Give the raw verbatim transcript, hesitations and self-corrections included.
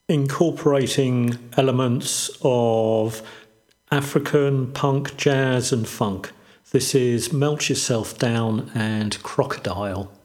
incorporating elements of African punk, jazz and funk. This is Melt Yourself Down and Crocodile.